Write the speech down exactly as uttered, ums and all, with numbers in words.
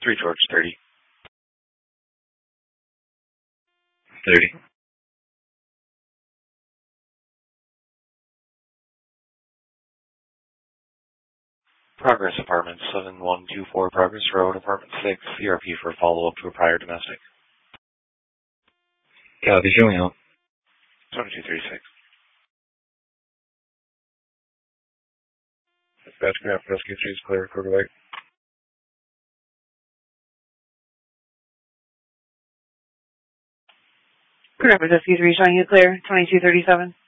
three George, thirty. thirty. Progress Apartment, seven one two four Progress Road, Apartment six, C R P for follow-up to a prior domestic. Copy, showing out. twenty-two thirty-six. Dispatch Grant Rescue three is clear, quarter light. Good Rescue three showing you clear, twenty-two thirty-seven.